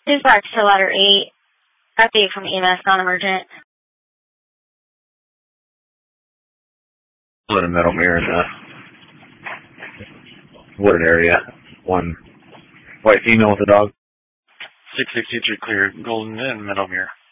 Dispatch to ladder 8. Update from EMS, non-emergent. In a Meadow Mirror in the wooded area. One white female with a dog. 663 clear, Golden and Meadow Mirror.